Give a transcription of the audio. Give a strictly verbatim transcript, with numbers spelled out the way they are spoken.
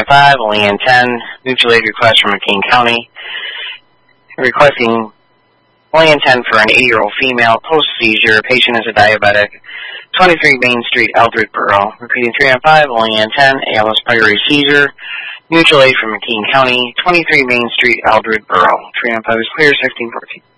five, only in ten, mutual aid request from McKean County, requesting only in ten for an eighty-year-old female, post-seizure, patient is a diabetic, twenty-three Main Street, Eldred Borough. Repeating three on five, only in ten, A L S priority seizure, mutual aid from McKean County, twenty-three Main Street, Eldred Borough. three on five is clear, sixteen fourteen.